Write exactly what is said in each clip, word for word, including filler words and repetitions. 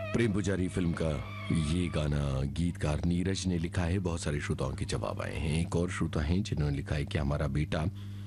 प्रेम पुजारी फिल्म का ये गाना गीतकार नीरज ने लिखा है। बहुत सारे श्रोताओं के जवाब आए हैं। एक और श्रोता हैं जिन्होंने लिखा है कि हमारा बेटा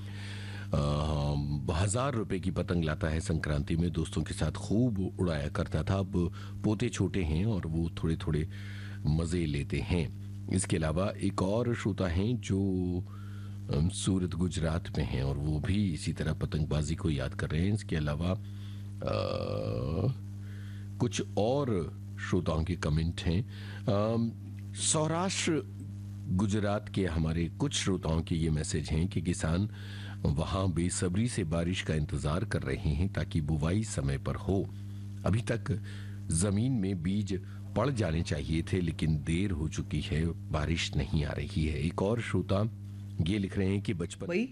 अ, हजार रुपए की पतंग लाता है संक्रांति में, दोस्तों के साथ खूब उड़ाया करता था। अब पोते छोटे हैं और वो थोड़े थोड़े मजे लेते हैं। इसके अलावा एक और श्रोता हैं जो अम, सूरत गुजरात में हैं और वो भी इसी तरह पतंगबाजी को याद कर रहे हैं। इसके अलावा अ, कुछ और श्रोताओं के कमेंट हैं। अम, सौराष्ट्र गुजरात के हमारे कुछ श्रोताओं के ये मैसेज हैं कि किसान वहां बेसब्री से बारिश का इंतजार कर रहे हैं ताकि बुवाई समय पर हो। अभी तक जमीन में बीज पड़ जाने चाहिए थे लेकिन देर हो चुकी है, बारिश नहीं आ रही है। एक और श्रोता ये लिख रहे हैं कि बचपन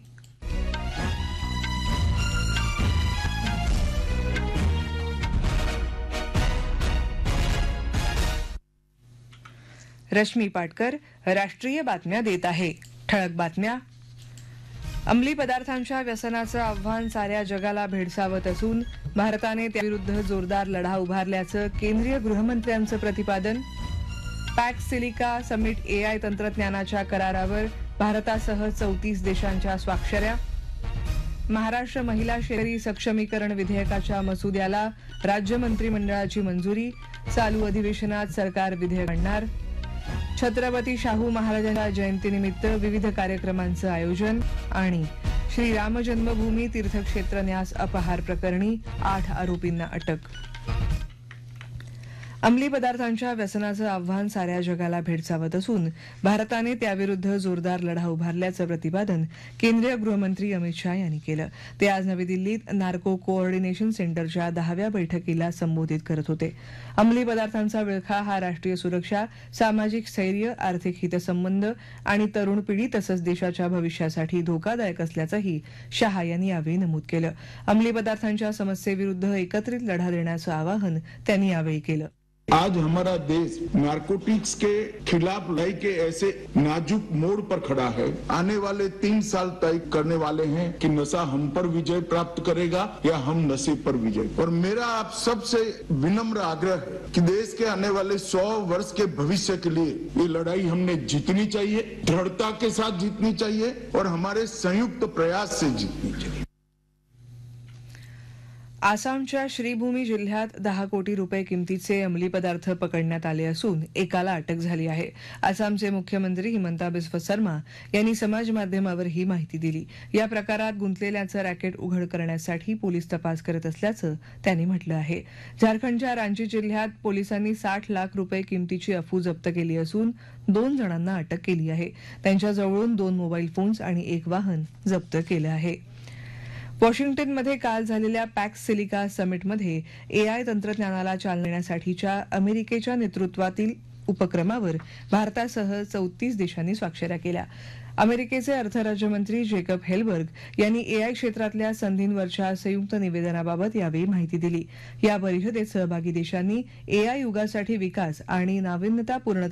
रश्मी पाटकर राष्ट्रीय बातम्या देत आहे। ठळक बातम्या. अंमली पदार्थांच्या व्यसनाचं आव्हान साऱ्या जगाला भेडसावत असून भारताने त्याविरुद्ध जोरदार लढा उभारल्याचं केंद्रीय गृहमंत्र्यांचं प्रतिपादन. पॅक्स सिलिका समिट एआय तंत्रज्ञानाच्या करारावर भारतासह चौतीस देशांच्या स्वाक्षऱ्या. महाराष्ट्र महिला शेतकरी सक्षमीकरण विधेयकाच्या मसुद्याला राज्य मंत्रिमंडळाची मंजुरी. चालू अधिवेशनात सरकार विधेयक आणणार. छत्रपती शाहू महाराजांच्या जयंतीनिमित्त विविध कार्यक्रमांचं आयोजन. आणि श्रीराम जन्मभूमी तीर्थक्षेत्र न्यास अपहार प्रकरणी आठ आरोपींना अटक. अंमली पदार्थांच्या व्यसनाचं आव्हान साऱ्या जगाला भेडसावत असून भारताने त्याविरुद्ध जोरदार लढा उभारल्याचं प्रतिपादन केंद्रीय गृहमंत्री अमित शाह यांनी केलं. ते आज नवी दिल्लीत नार्को कोऑर्डिनेशन सेंटरच्या दहाव्या बैठकीला संबोधित करत होते. अंमली पदार्थांचा विळखा हा राष्ट्रीय सुरक्षा, सामाजिक स्थैर्य, आर्थिक हितसंबंध आणि तरुण पिढी तसंच देशाच्या भविष्यासाठी धोकादायक असल्याचंही शाह यांनी यावेळी नमूद केलं. अंमली पदार्थांच्या समस्येविरुद्ध एकत्रित लढा देण्याचं आवाहन त्यांनी यावेळी केलं. आज हमारा देश नार्कोटिक्स के खिलाफ लड़ाई के ऐसे नाजुक मोड़ पर खड़ा है. आने वाले तीन साल तय करने वाले हैं कि नशा हम पर विजय प्राप्त करेगा या हम नशे पर विजय. और मेरा आप सबसे विनम्र आग्रह है कि देश के आने वाले सौ वर्ष के भविष्य के लिए ये लड़ाई हमने जीतनी चाहिए, दृढ़ता के साथ जीतनी चाहिए और हमारे संयुक्त प्रयास से जीतनी चाहिए. आसामच्या श्रीभूमी जिल्ह्यात दहा कोटी रुपये किमतीचे अंमली पदार्थ पकडण्यात आले असून एकाला अटक झाली आहे. आसामचे मुख्यमंत्री हिमंता बिस्व शर्मा यांनी समाज माध्यमावर ही माहिती दिली. या प्रकारात गुंतलेल्याचं रॅकेट उघड करण्यासाठी पोलीस तपास करत असल्याचं त्यांनी म्हटलं आहे. झारखंडच्या रांची जिल्ह्यात पोलिसांनी साठ लाख रुपये किमतीची अफू जप्त केली असून दोन जणांना अटक केली आहे. त्यांच्याजवळून दोन मोबाईल फोन्स आणि एक वाहन जप्त केलं आहे. वॉशिंग्टनमध्ये काल झालेल्या पॅक्स सिलिका समिटमध्ये एआय तंत्रज्ञानाला चालना देण्यासाठीच्या अमेरिकेच्या नेतृत्वातील उपक्रमावर भारतासह चौतीस देशांनी स्वाक्षऱ्या केल्या. अमेरिकेचे अर्थ राज्यमंत्री जेकब हेलबर्ग यांनी एआय क्षेत्रातल्या संधींवरच्या संयुक्त निवेदनाबाबत यावेळी माहिती दिली. या परिषदेत सहभागी देशांनी एआय युगासाठी विकास आणि नाविन्यतापूर्ण